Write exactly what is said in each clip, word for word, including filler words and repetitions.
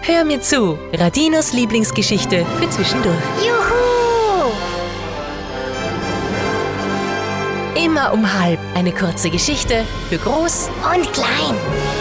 Hör mir zu, Radinos Lieblingsgeschichte für zwischendurch. Juhu! Immer um halb eine kurze Geschichte für groß Und klein.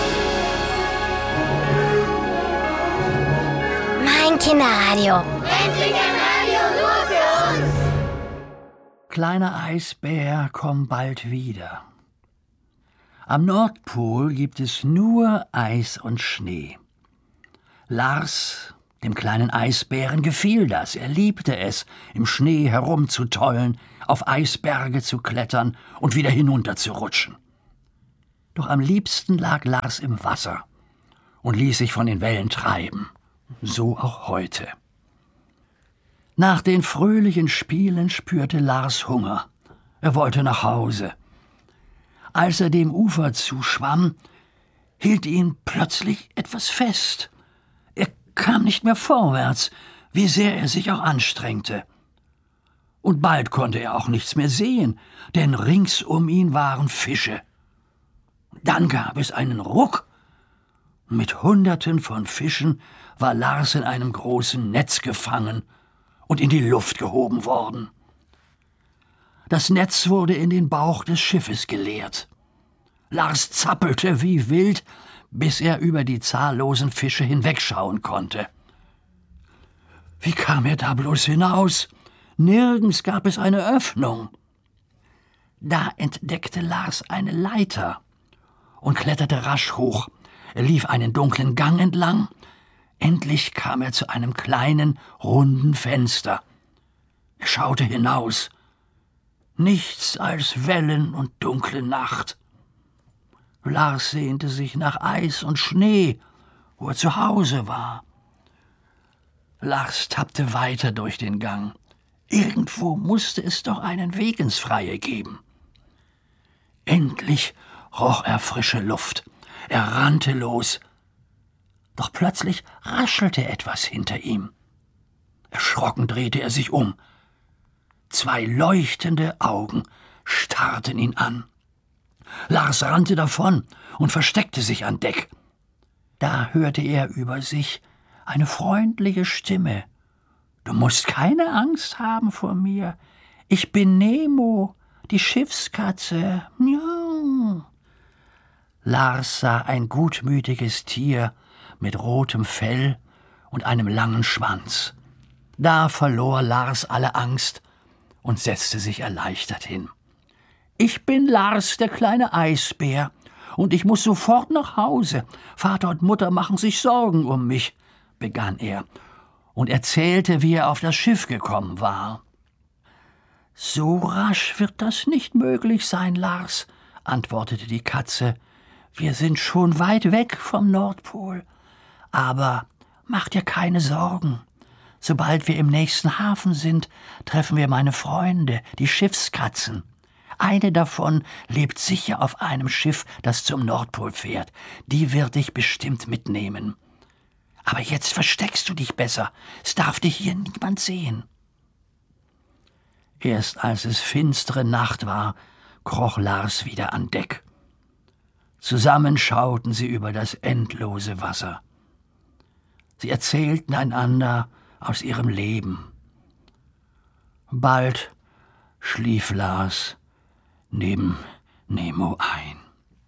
Mein Kinderradio. Endlich ein Radio nur für uns! Kleiner Eisbär, komm bald wieder. Am Nordpol gibt es nur Eis und Schnee. Lars, dem kleinen Eisbären, gefiel das. Er liebte es, im Schnee herumzutollen, auf Eisberge zu klettern und wieder hinunterzurutschen. Doch am liebsten lag Lars im Wasser und ließ sich von den Wellen treiben. So auch heute. Nach den fröhlichen Spielen spürte Lars Hunger. Er wollte nach Hause. Als er dem Ufer zuschwamm, hielt ihn plötzlich etwas fest. Er kam nicht mehr vorwärts, wie sehr er sich auch anstrengte. Und bald konnte er auch nichts mehr sehen, denn rings um ihn waren Fische. Dann gab es einen Ruck. Mit Hunderten von Fischen war Lars in einem großen Netz gefangen und in die Luft gehoben worden. Das Netz wurde in den Bauch des Schiffes geleert. Lars zappelte wie wild, bis er über die zahllosen Fische hinwegschauen konnte. Wie kam er da bloß hinaus? Nirgends gab es eine Öffnung. Da entdeckte Lars eine Leiter und kletterte rasch hoch. Er lief einen dunklen Gang entlang. Endlich kam er zu einem kleinen, runden Fenster. Er schaute hinaus. Nichts als Wellen und dunkle Nacht. Lars sehnte sich nach Eis und Schnee, wo er zu Hause war. Lars tappte weiter durch den Gang. Irgendwo musste es doch einen Weg ins Freie geben. Endlich roch er frische Luft. Er rannte los. Doch plötzlich raschelte etwas hinter ihm. Erschrocken drehte er sich um. Zwei leuchtende Augen starrten ihn an. Lars rannte davon und versteckte sich an Deck. Da hörte er über sich eine freundliche Stimme. »Du musst keine Angst haben vor mir. Ich bin Nemo, die Schiffskatze. Miau.« Lars sah ein gutmütiges Tier mit rotem Fell und einem langen Schwanz. Da verlor Lars alle Angst und setzte sich erleichtert hin. »Ich bin Lars, der kleine Eisbär, und ich muss sofort nach Hause. Vater und Mutter machen sich Sorgen um mich«, begann er und erzählte, wie er auf das Schiff gekommen war. »So rasch wird das nicht möglich sein, Lars«, antwortete die Katze. »Wir sind schon weit weg vom Nordpol. Aber mach dir keine Sorgen. Sobald wir im nächsten Hafen sind, treffen wir meine Freunde, die Schiffskatzen. Eine davon lebt sicher auf einem Schiff, das zum Nordpol fährt. Die wird dich bestimmt mitnehmen. Aber jetzt versteckst du dich besser. Es darf dich hier niemand sehen.« Erst als es finstere Nacht war, kroch Lars wieder an Deck. Zusammen schauten sie über das endlose Wasser. Sie erzählten einander aus ihrem Leben. Bald schlief Lars neben Nemo ein.